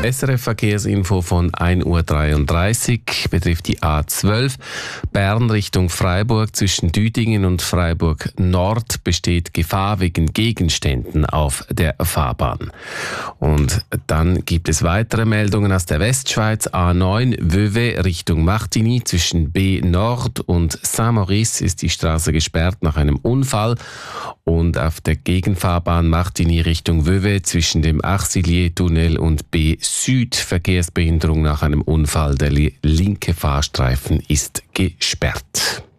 SRF Verkehrsinfo von 1:33 Uhr betrifft die A12 Bern Richtung Freiburg. Zwischen Düdingen und Freiburg Nord besteht Gefahr wegen Gegenständen auf der Fahrbahn. Und dann gibt es weitere Meldungen aus der Westschweiz. A9 Vevey Richtung Martigny. Zwischen B Nord und Saint-Maurice ist die Straße gesperrt nach einem Unfall. Und auf der Gegenfahrbahn Martigny Richtung Vevey zwischen dem Arcillier-Tunnel und B Süd Verkehrsbehinderung nach einem Unfall. Der linke Fahrstreifen ist gesperrt.